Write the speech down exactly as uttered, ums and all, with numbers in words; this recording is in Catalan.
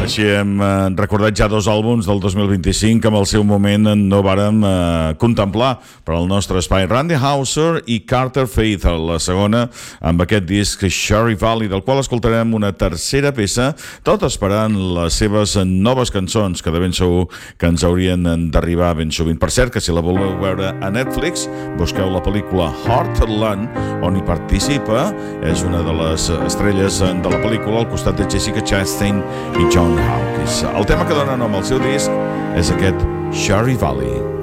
així hem eh, recordat ja dos àlbums del dos mil vint-i-cinc que en el seu moment no vàrem eh, contemplar per al nostre espai. Randy Houser i Carter Faith, la segona amb aquest disc Cherry Valley, del qual escoltarem una tercera peça, tot esperant les seves noves cançons, que de ben segur que ens haurien d'arribar ben sovint. Per cert, que si la voleu veure a Netflix, busqueu la pel·lícula Heartland, on hi participa, és una de les estrelles de la pel·lícula, al costat de Jessica Chastain i John Hawkins. El tema que dona nom al seu disc és aquest Cherry Valley.